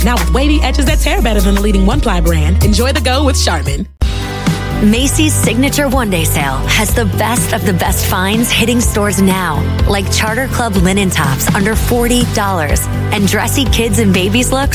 Now with wavy edges that tear better than the leading one-ply brand, enjoy the go with Charmin. Macy's Signature One Day Sale has the best of the best finds hitting stores now, like Charter Club linen tops under $40 and dressy kids and babies looks